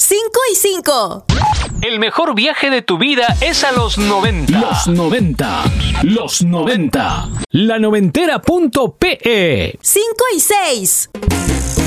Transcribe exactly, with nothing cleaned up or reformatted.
cinco y cinco. El mejor viaje de tu vida es a los noventa. Los noventa. Los noventa. La noventera punto pe. cinco y seis.